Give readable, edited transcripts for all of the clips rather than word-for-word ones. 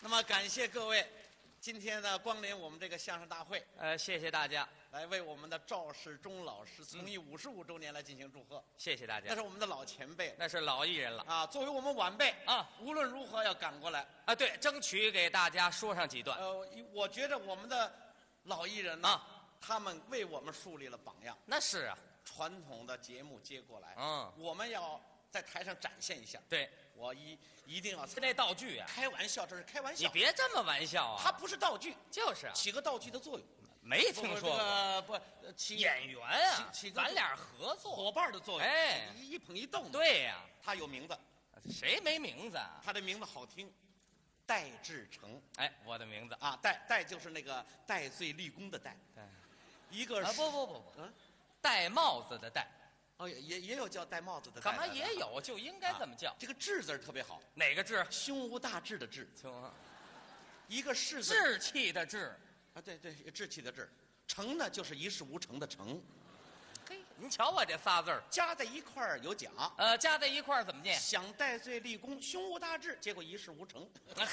那么感谢各位今天呢光临我们这个相声大会， 谢谢大家， 来为我们的赵世忠老师从艺55周年来进行祝贺。 谢谢大家。 那是我们的老前辈， 那是老艺人了啊，作为我们晚辈啊， 无论如何要赶过来啊。对，争取给大家说上几段。 我觉得我们的老艺人呢，他们为我们树立了榜样。 那是啊， 传统的节目接过来，我们要在台上展现一下。 对， 我一定要那道具啊， 开玩笑，这是开玩笑。 你别这么玩笑啊！ 它不是道具， 就是啊， 起个道具的作用。 没听说过， 不，起演员啊， 起咱俩合作伙伴的作用。 哎， 一捧一动。 对呀， 他有名字， 谁没名字啊？ 他的名字好听，戴志诚。 哎，我的名字啊，戴就是那个戴罪立功的戴。 对， 一个是不，戴帽子的戴。 哦，也有叫戴帽子的戴。 干嘛也有？就应该这么叫。 这个志字特别好。 哪个志？ 胸无大志的志。一个士字。 志气的志。 啊，对，志气的志。诚呢，就是一事无成的成。 嘿，您瞧我这仨字儿加在一块儿有奖。 加在一块儿怎么念？ 想戴罪立功，胸无大志，结果一事无成。 嘿，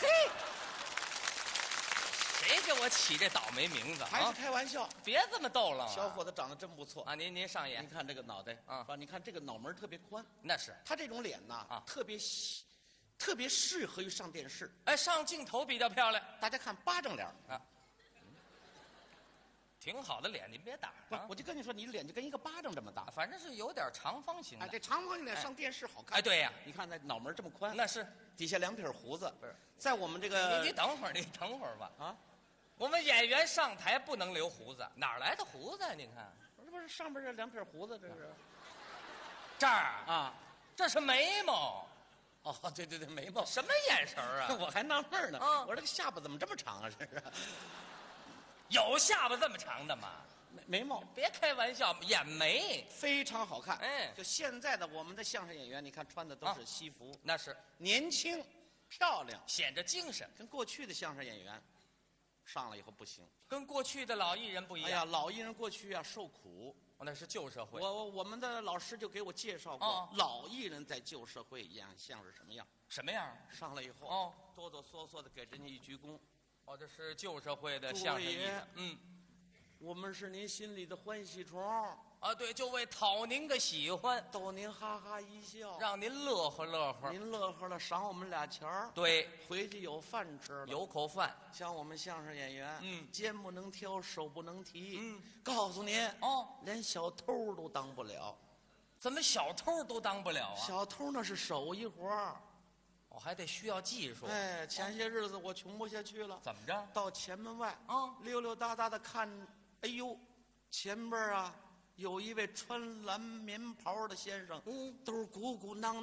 谁给我起这倒霉名字？ 还是开玩笑， 别这么逗了。 小伙子长得真不错啊！您上眼， 您看这个脑袋啊，你看这个脑门特别宽。 那是他这种脸呐，特别适合于上电视。 哎，上镜头比较漂亮。 大家看巴掌脸啊。 挺好的脸，您别打啊！我就跟你说，你脸就跟一个巴掌这么大， 反正是有点长方形的。 哎，这长方形脸上电视好看。 哎，对呀， 你看那脑门这么宽， 那是底下2撇胡子。 不是， 在我们这个， 你等会儿吧。 啊， 我们演员上台不能留胡子，哪来的胡子啊？您看， 不是上边这2撇胡子，这是这儿啊， 这是眉毛。 哦，对，眉毛。 什么眼神啊？ 我还纳闷呢。我这个下巴怎么这么长啊？这是有下巴这么长的吗？ 眉毛， 别开玩笑，眼眉非常好看。 哎， 就现在的我们的相声演员，你看穿的都是西服， 那是年轻、漂亮， 显着精神。 跟过去的相声演员上了以后不行， 跟过去的老艺人不一样。 哎呀，老艺人过去啊受苦， 那是旧社会。 我们的老师就给我介绍过，老艺人在旧社会演相声什么样？ 什么样？ 上来以后，哆哆嗦嗦的给人家一鞠躬。 这是旧社会的相声艺人。 我们是您心里的欢喜虫啊，对，就为讨您个喜欢， 逗您哈哈一笑， 让您乐呵乐呵。 您乐呵了，赏我们俩钱儿。 对， 回去有饭吃了， 有口饭。 像我们相声演员，肩不能挑，手不能提。告诉您，连小偷都当不了。 怎么小偷都当不了啊？ 小偷那是手艺活儿， 还得需要技术。 哎，前些日子我穷不下去了， 怎么着？ 到前门外溜溜达达的看。哎呦，前边啊有一位穿蓝棉袍的先生，都是鼓鼓囊囊。